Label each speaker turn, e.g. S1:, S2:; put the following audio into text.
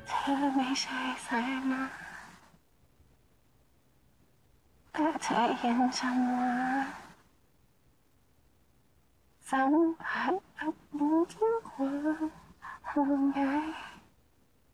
S1: เธอไม่ใช่สายมาแต่เธอยังจำไว้สัมผัสกับรู้ถึงความห่วงใย